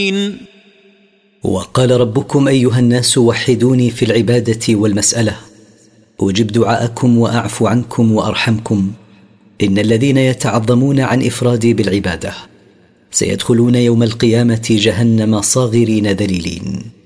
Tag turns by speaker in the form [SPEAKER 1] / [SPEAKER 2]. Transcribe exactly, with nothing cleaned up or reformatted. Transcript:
[SPEAKER 1] وقال ربكم أيها الناس وحدوني في العبادة والمسألة، أجب دعاءكم وأعفو عنكم وأرحمكم. إن الذين يتعظمون عن إفرادي بالعبادة سيدخلون يوم القيامة جهنم صاغرين ذليلين.